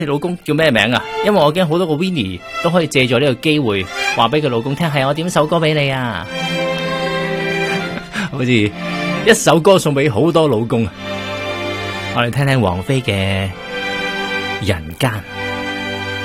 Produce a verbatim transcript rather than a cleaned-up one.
你老公叫咩名啊？因為我驚好多個 Winnie 都可以借助呢個機會話俾佢老公聽，係我點首歌俾你啊！好似一首歌送俾好多老公啊！我哋聽聽王菲嘅《人間》。